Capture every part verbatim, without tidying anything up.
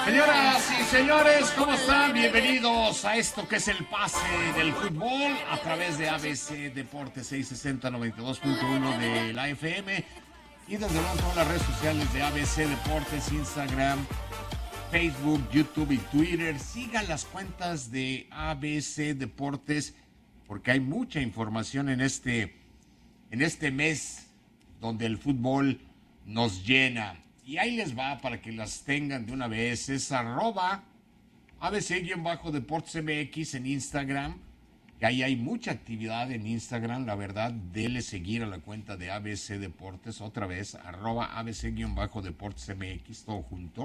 Señoras y señores, ¿cómo están? Bienvenidos a esto que es el pase del fútbol a través de A B C Deportes seiscientos sesenta noventa y dos punto uno de la F M y desde luego todas las redes sociales de A B C Deportes, Instagram, Facebook, YouTube y Twitter. Sigan las cuentas de A B C Deportes porque hay mucha información en este, en este mes donde el fútbol nos llena. Y ahí les va para que las tengan de una vez. Es arroba A B C-Deportes M X en Instagram. Que ahí hay mucha actividad en Instagram. La verdad, dele seguir a la cuenta de A B C Deportes. Otra vez, arroba A B C-Deportes M X, todo junto.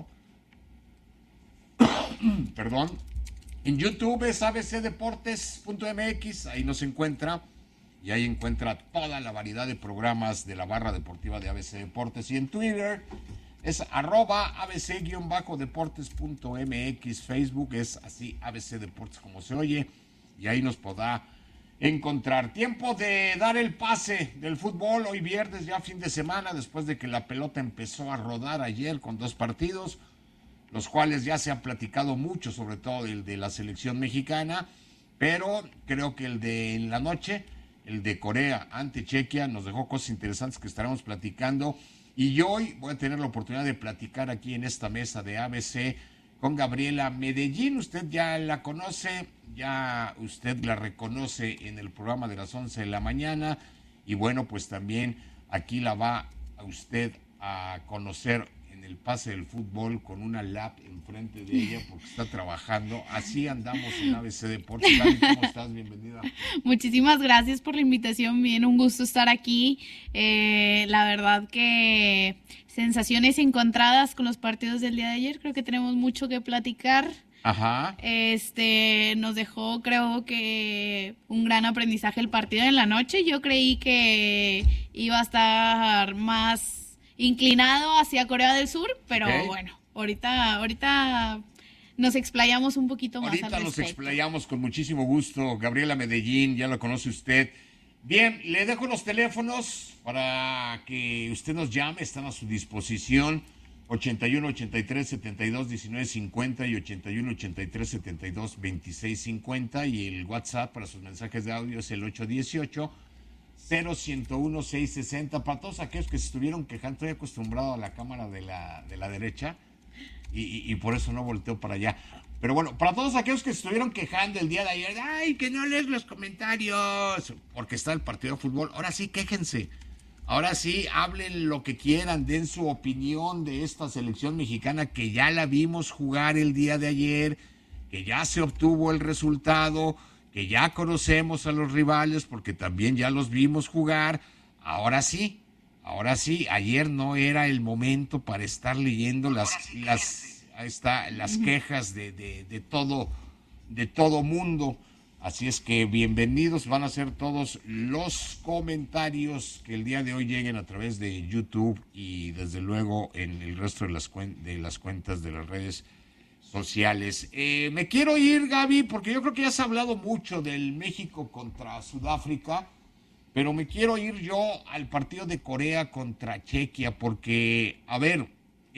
Perdón. En YouTube es A B C Deportes punto M X. Ahí nos encuentra. Y ahí encuentra toda la variedad de programas de la barra deportiva de A B C Deportes. Y en Twitter es arroba A B C-Deportes punto M X. Facebook es así, A B C Deportes como se oye. Y ahí nos podrá encontrar. Tiempo de dar el pase del fútbol. Hoy viernes, ya fin de semana, después de que la pelota empezó a rodar ayer con dos partidos, los cuales ya se han platicado mucho, sobre todo el de la selección mexicana. Pero creo que el de en la noche, el de Corea ante Chequia, nos dejó cosas interesantes que estaremos platicando. Y hoy voy a tener la oportunidad de platicar aquí en esta mesa de A B C con Gabriela Medellín. Usted ya la conoce, ya usted la reconoce en el programa de las once de la mañana. Y bueno, pues también aquí la va a usted a conocer en el pase del fútbol con una lap enfrente de ella porque está trabajando. Así andamos en A B C Deportes. Gaby, ¿cómo estás? Bienvenida. Muchísimas gracias por la invitación, bien, un gusto estar aquí. Eh, la verdad que sensaciones encontradas con los partidos del día de ayer, creo que tenemos mucho que platicar. Ajá. Este, nos dejó, creo que un gran aprendizaje el partido en la noche. Yo creí que iba a estar más inclinado hacia Corea del Sur, pero okay. bueno, ahorita, ahorita nos explayamos un poquito más Ahorita al nos respecto. explayamos con muchísimo gusto. Gabriela Medellín, ya la conoce usted. Bien, le dejo los teléfonos para que usted nos llame, están a su disposición. ochenta y uno, ochenta y tres, setenta y dos, diecinueve, cincuenta y ochenta y uno, ochenta y tres, setenta y dos, veintiséis, cincuenta. Y el WhatsApp para sus mensajes de audio es el ocho dieciocho, cero ciento uno, seiscientos sesenta. Para todos aquellos que se estuvieron quejando, estoy acostumbrado a la cámara de la, de la derecha y, y, y por eso no volteo para allá. Pero bueno, para todos aquellos que se estuvieron quejando el día de ayer, ay, que no lees los comentarios, porque está el partido de fútbol, ahora sí, quéjense. Ahora sí, hablen lo que quieran, den su opinión de esta selección mexicana que ya la vimos jugar el día de ayer, que ya se obtuvo el resultado, que ya conocemos a los rivales porque también ya los vimos jugar. Ahora sí, ahora sí, ayer no era el momento para estar leyendo las, sí, las, ahí está, las quejas de, de, de todo, de todo mundo. Así es que bienvenidos van a ser todos los comentarios que el día de hoy lleguen a través de YouTube y desde luego en el resto de las, cuen- de las cuentas de las redes sociales. Eh, me quiero ir, Gaby, porque yo creo que ya se ha hablado mucho del México contra Sudáfrica, pero me quiero ir yo al partido de Corea contra Chequia porque, a ver,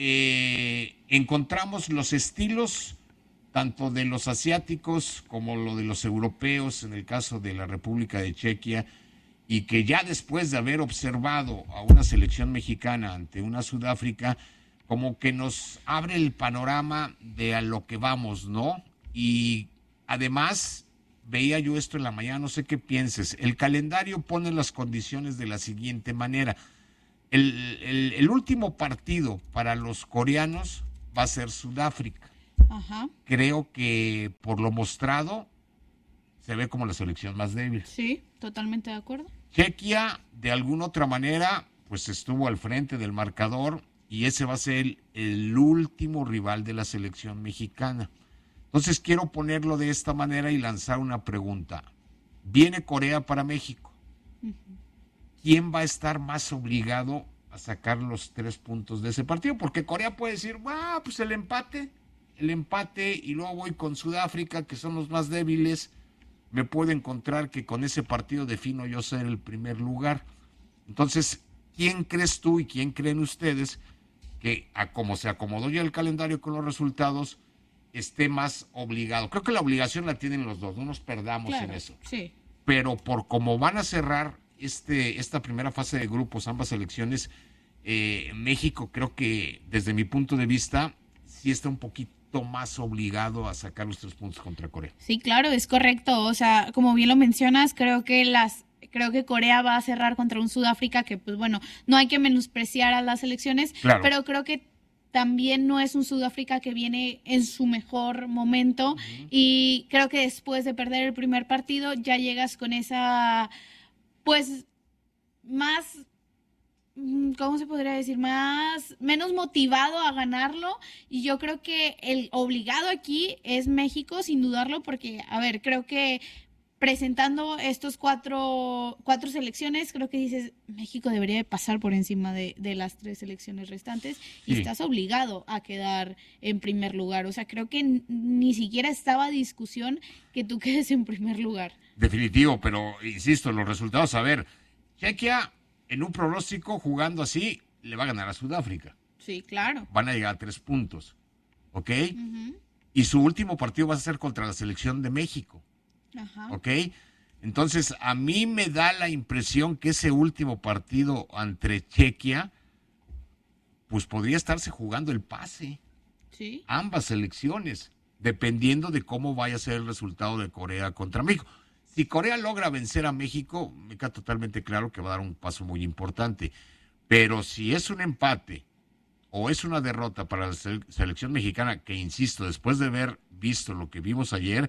eh, encontramos los estilos tanto de los asiáticos como lo de los europeos, en el caso de la República de Chequia, y que ya después de haber observado a una selección mexicana ante una Sudáfrica, como que nos abre el panorama de a lo que vamos, ¿no? Y además, veía yo esto en la mañana, no sé qué pienses, el calendario pone las condiciones de la siguiente manera. El, el, el último partido para los coreanos va a ser Sudáfrica. Ajá. Creo que por lo mostrado se ve como la selección más débil. Sí, totalmente de acuerdo. Chequia, de alguna otra manera, pues estuvo al frente del marcador y ese va a ser el, el último rival de la selección mexicana. Entonces quiero ponerlo de esta manera y lanzar una pregunta. Viene Corea para México. Uh-huh. ¿Quién va a estar más obligado a sacar los tres puntos de ese partido? Porque Corea puede decir, ah, pues el empate. El empate y luego voy con Sudáfrica, que son los más débiles, me puedo encontrar que con ese partido defino yo ser el primer lugar. Entonces, ¿quién crees tú y quién creen ustedes que a como se acomodó ya el calendario con los resultados, esté más obligado. Creo que la obligación la tienen los dos, no nos perdamos Claro, en eso. sí. Pero por cómo van a cerrar este esta primera fase de grupos, ambas selecciones, eh, México creo que desde mi punto de vista sí está un poquito más obligado a sacar los tres puntos contra Corea. Sí, claro, es correcto. O sea, como bien lo mencionas, creo que las creo que Corea va a cerrar contra un Sudáfrica que, pues bueno, no hay que menospreciar a las selecciones, Claro. pero creo que también no es un Sudáfrica que viene en su mejor momento. Uh-huh. Y creo que después de perder el primer partido ya llegas con esa, pues, más, ¿cómo se podría decir? Más, menos motivado a ganarlo. Y yo creo que el obligado aquí es México, sin dudarlo, porque, a ver, creo que presentando estos cuatro, cuatro selecciones, creo que dices, México debería de pasar por encima de, de las tres selecciones restantes y sí. Estás obligado a quedar en primer lugar. O sea, creo que n- ni siquiera estaba discusión que tú quedes en primer lugar. Definitivo, pero insisto, los resultados, a ver, Chequia en un pronóstico jugando así, le va a ganar a Sudáfrica. Sí, claro. Van a llegar a tres puntos, ¿ok? Uh-huh. Y su último partido va a ser contra la selección de México. Ajá. ¿Ok? Entonces, a mí me da la impresión que ese último partido ante Chequia, pues podría estarse jugando el pase. Sí. Ambas selecciones, dependiendo de cómo vaya a ser el resultado de Corea contra México. Si Corea logra vencer a México, me queda totalmente claro que va a dar un paso muy importante. Pero si es un empate o es una derrota para la selección mexicana, que insisto, después de haber visto lo que vimos ayer,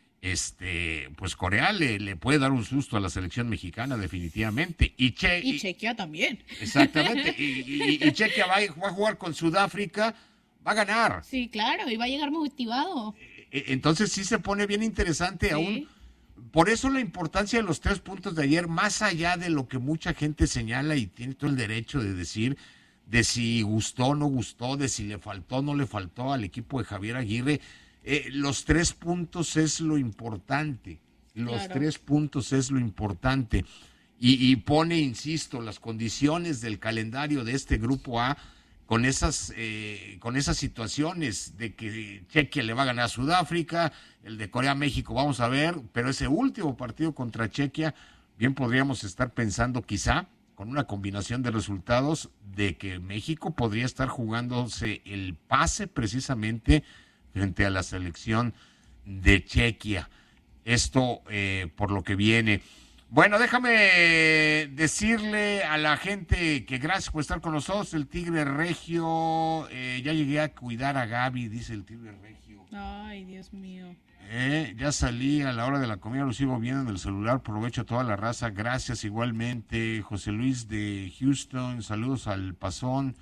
Este, pues Corea le, le puede dar un susto a la selección mexicana definitivamente. Y, che, y Chequia también. Exactamente. Y, y, y Chequia va, va a jugar con Sudáfrica, va a ganar. Sí, claro, y va a llegar motivado. Entonces sí se pone bien interesante sí. aún. Por eso la importancia de los tres puntos de ayer, más allá de lo que mucha gente señala y tiene todo el derecho de decir, de si gustó o no gustó, de si le faltó o no le faltó al equipo de Javier Aguirre. Eh, los tres puntos es lo importante, los claro. tres puntos es lo importante y, y pone, insisto, las condiciones del calendario de este grupo A con esas eh, con esas situaciones de que Chequia le va a ganar a Sudáfrica, el de Corea-México vamos a ver, pero ese último partido contra Chequia, bien podríamos estar pensando quizá con una combinación de resultados de que México podría estar jugándose el pase precisamente frente a la selección de Chequia. Esto eh, por lo que viene. Bueno, déjame decirle a la gente que gracias por estar con nosotros. El Tigre Regio, eh, ya llegué a cuidar a Gaby, dice el Tigre Regio. Ay, Dios mío. Eh, ya salí a la hora de la comida, lo sigo viendo en el celular, aprovecho a toda la raza. Gracias igualmente. José Luis de Houston, saludos al Pasón.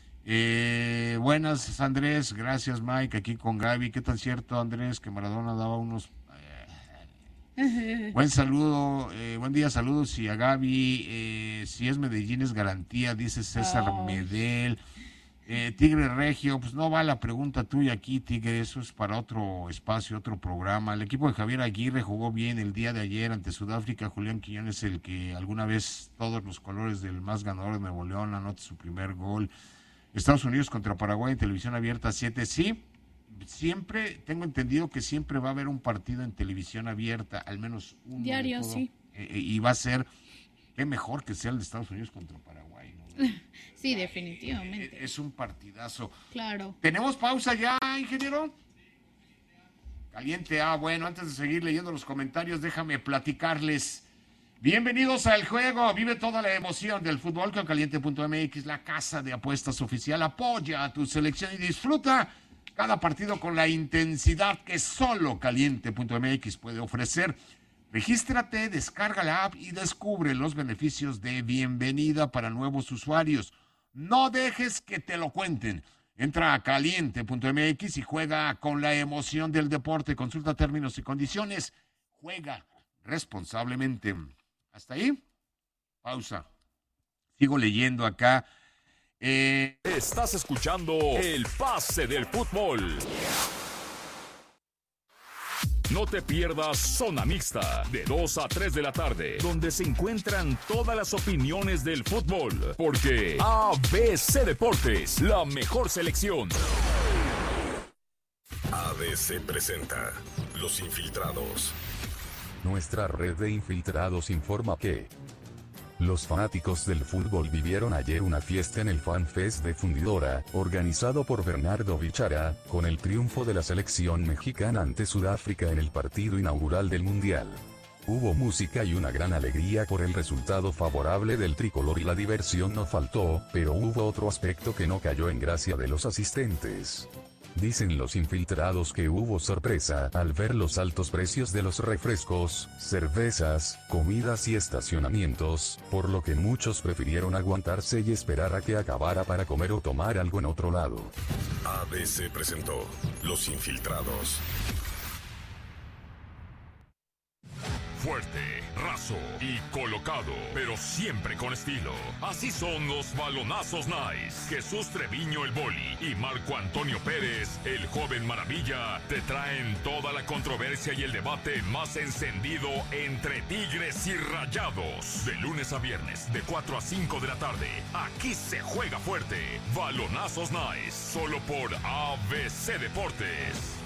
Eh, buenas Andrés, gracias Mike, aquí con Gaby. ¿Qué tan cierto Andrés que Maradona daba unos eh... buen saludo, eh, buen día, saludos y a Gaby, eh, si es Medellín es garantía, dice César oh. Medel. eh, Tigre Regio, pues no va la pregunta tuya aquí Tigre, eso es para otro espacio, otro programa. El equipo de Javier Aguirre jugó bien el día de ayer ante Sudáfrica. Julián Quiñones, el que alguna vez todos los colores del más ganador de Nuevo León, anota su primer gol. Estados Unidos contra Paraguay en televisión abierta siete, sí, siempre, tengo entendido que siempre va a haber un partido en televisión abierta, al menos uno. Diario, todo, sí. Eh, y va a ser, qué mejor que sea el de Estados Unidos contra Paraguay, ¿no? Sí, definitivamente. Eh, es un partidazo. Claro. ¿Tenemos pausa ya, ingeniero? Caliente, ah, bueno, antes de seguir leyendo los comentarios, déjame platicarles. Bienvenidos al juego, vive toda la emoción del fútbol con Caliente punto M X, la casa de apuestas oficial. Apoya a tu selección y disfruta cada partido con la intensidad que solo Caliente punto M X puede ofrecer. Regístrate, descarga la app y descubre los beneficios de bienvenida para nuevos usuarios. No dejes que te lo cuenten. Entra a Caliente punto M X y juega con la emoción del deporte. Consulta términos y condiciones. Juega responsablemente. Hasta ahí, pausa. Sigo leyendo acá. Eh... Estás escuchando el pase del fútbol. No te pierdas Zona Mixta, de dos a tres de la tarde, donde se encuentran todas las opiniones del fútbol, porque A B C Deportes, la mejor selección. A B C presenta Los Infiltrados. Nuestra red de infiltrados informa que los fanáticos del fútbol vivieron ayer una fiesta en el FanFest de Fundidora, organizado por Bernardo Bichara, con el triunfo de la selección mexicana ante Sudáfrica en el partido inaugural del Mundial. Hubo música y una gran alegría por el resultado favorable del tricolor y la diversión no faltó, pero hubo otro aspecto que no cayó en gracia de los asistentes. Dicen los infiltrados que hubo sorpresa al ver los altos precios de los refrescos, cervezas, comidas y estacionamientos, por lo que muchos prefirieron aguantarse y esperar a que acabara para comer o tomar algo en otro lado. A B C presentó Los Infiltrados. Fuerte, raso y colocado, pero siempre con estilo. Así son los balonazos nice. Jesús Treviño el Boli y Marco Antonio Pérez, el joven maravilla, te traen toda la controversia y el debate más encendido entre Tigres y Rayados. De lunes a viernes, de cuatro a cinco de la tarde, aquí se juega fuerte. Balonazos nice, solo por A B C Deportes.